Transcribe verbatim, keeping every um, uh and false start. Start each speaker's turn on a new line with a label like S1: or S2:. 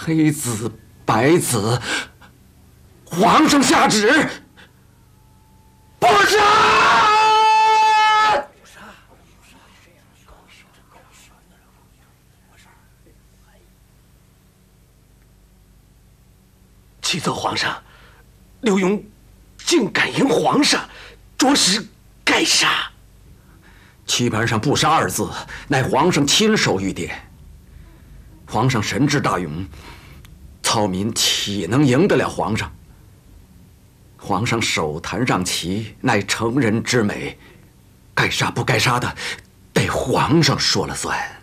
S1: 黑子白子，皇上下旨，不杀！启奏皇上，刘墉竟敢迎皇上，着实该杀。棋盘上不杀二字，乃皇上亲手御点。皇上神智大勇，草民岂能赢得了皇上？皇上手弹让棋，乃成人之美，该杀不该杀的，得皇上说了算。